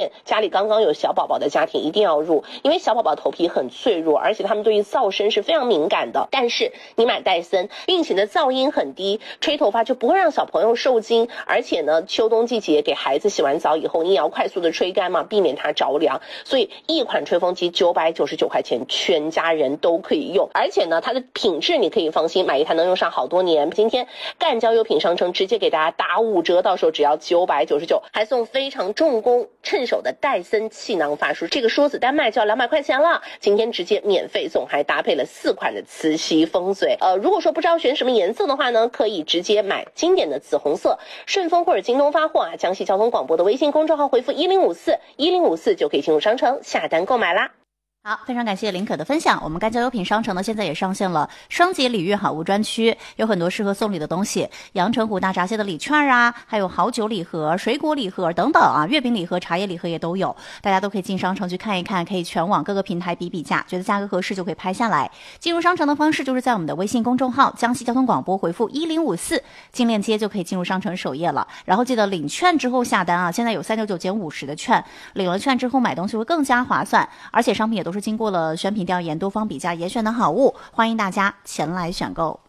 荐家里刚刚有小宝宝的家庭一定要入，因为小宝宝头皮很脆弱，而且他们对于噪声是非常敏感的。但是你买戴森，运行的噪音很低，吹头发就不会让小朋友受惊，而且呢，秋冬季节给孩子洗完澡以后，你也要快速的吹干嘛，避免它着凉。所以一款吹风机999块钱，全家人都可以用，而且呢，它的品质你可以放心，买一台能用上好多年。今天赣交优品商城直接给大家打5折，到时候只要999，还送非常重工趁手的戴森气囊发梳，这个梳子单卖就要200块钱了，今天直接免费送，还搭配了4款的磁吸风嘴。如果说不知道选什么颜色的话呢，可以直接买经典的紫红色，顺丰或者京东发货啊，江西交通广播的微信公众号回复1054就可以进入商城下单购买啦。 好，非常感谢林可的分享。我们赣交优品商城呢，现在也上线了双节礼遇好物专区，有很多适合送礼的东西，阳澄湖大闸蟹的礼券啊，还有好酒礼盒、水果礼盒等等啊，月饼礼盒、茶叶礼盒也都有，大家都可以进商城去看一看，可以全网各个平台比比价，觉得价格合适就可以拍下来。进入商城的方式就是在我们的微信公众号江西交通广播回复1054进链接就可以进入商城首页了。然后记得领券之后下单啊，现在有399减50的券，领了券之后买东西会更加划算，而且商品也都是经过了选品调研、多方比价严选的好物，欢迎大家前来选购。